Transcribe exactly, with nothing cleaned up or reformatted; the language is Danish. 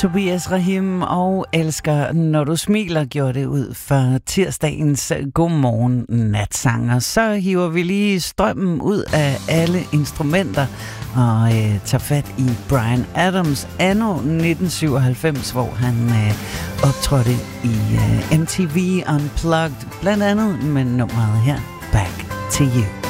Tobias Rahim og Elsker, når du smiler, gjorde det ud for tirsdagens Godmorgen natsanger. Så hiver vi lige strømmen ud af alle instrumenter og øh, tager fat i Bryan Adams anno nitten syvoghalvfems, hvor han øh, optrådte i øh, M T V Unplugged, blandt andet med nummeret her, Back to You.